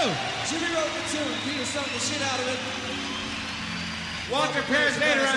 Jimmy wrote the tune. Peter sung the shit out of it. Walker Perez later